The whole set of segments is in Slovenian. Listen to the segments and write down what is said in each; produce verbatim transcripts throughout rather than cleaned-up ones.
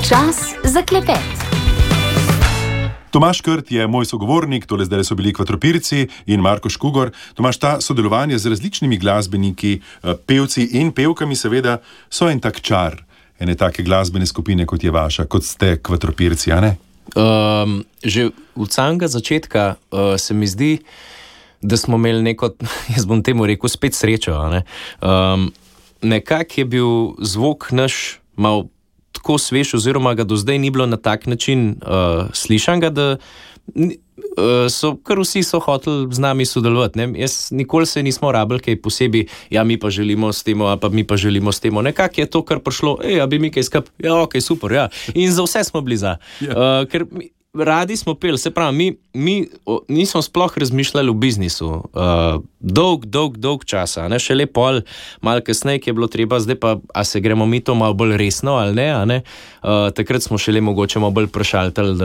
Čas za klepet. Tomaž Krt je moj sogovornik, tole zdaj so bili Kvatropirci in Marko Škugor. Tomaž, ta sodelovanje z različnimi glasbeniki, pevci in pevkami seveda so en tak čar, ene take glasbene skupine, kot je vaša, kot ste Kvatropirci, a ne? Um, že od samega začetka uh, se mi zdi, da smo imeli neko, jaz bom temu rekel, spet srečo. Ne? Um, nekak je bil zvok naš mal tako svež, oziroma ga do zdaj ni bilo na tak način uh, slišanega, da uh, so kar vsi so hoteli z nami sodelovati. Ne? Jaz nikoli se nismo rabili kaj posebej, ja, mi pa želimo s temo, a pa mi pa želimo s temo. Nekak je to, kar prišlo, ej, a bi mi kaj skup, ja, ok, super, ja. In za vse smo bili za. Uh, ker radi smo peli, se pravi, mi, mi o, nismo sploh razmišljali v biznisu. Uh, dolg, dolg, dolg časa, ne, še le pol, malo kasneje, ki je bilo treba, zdaj pa, a se gremo mi to malo bolj resno ali ne, a ne? Uh, takrat smo še le mogoče malo bolj prešaltali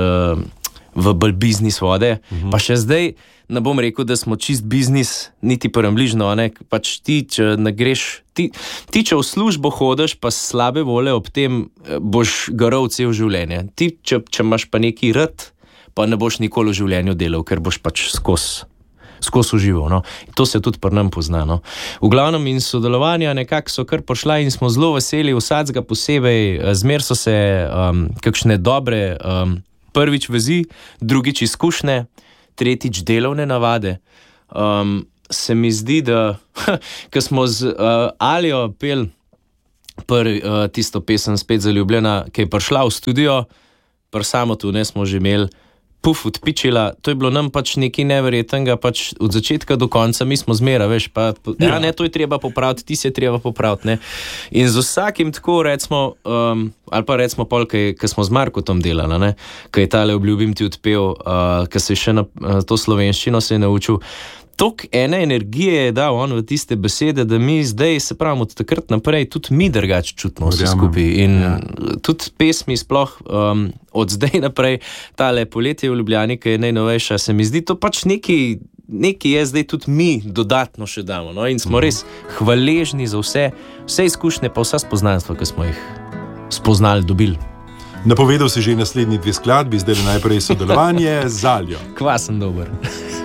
v bolj biznis vode, uh-huh. Pa še zdaj ne bom rekel, da smo čist biznis, niti prembližno, a ne, pač ti, če ne greš, ti, ti če v službo hodiš, pa slabe vole ob tem, boš garal cel življenje. Ti, če, če imaš pa neki rad, pa ne boš nikoli v življenju delal, ker boš pač skos, skos užival, no. To se tudi pri nam pozna, no. V glavnem in sodelovanja nekako so kar pošla in smo zelo veseli, vsacga posebej, zmer so se um, kakšne dobre um, prvič vezi, drugič izkušnje, tretjič delovne navade. Um, se mi zdi, da ko smo z uh, Alijo pel prvi, uh, tisto pesem Spet zaljubljena, ki je prišla v studio, pri Samotu ne smo že imeli puf odpičila, to je bilo nam pač nekaj neverjetnega, pač od začetka do konca, mi smo zmera, veš, pa, ja, ne, to je treba popraviti, ti se je treba popraviti, ne. In z vsakim tako, recimo, um, ali pa recimo pol, ki smo z Markotom delali, ne, ki je tale Obljubim ti odpel, uh, ki se je še na uh, to slovenščino se je naučil, tok ene energije je dal on v tiste besede, da mi zdaj, se pravimo, od takrat naprej tudi mi drugače čutimo vse skupaj. In ja. Tudi pesmi sploh um, od zdaj naprej, tale Poletje v Ljubljani, ki je najnovejša, se mi zdi to pač neki, neki je zdaj tudi mi dodatno še damo. No? In smo res hvaležni za vse, vse izkušnje, pa vsa spoznanstva, ki smo jih spoznali, dobili. Napovedal si že naslednji dve skladbi, zdaj najprej sodelovanje z Aljo. Kva sem dober.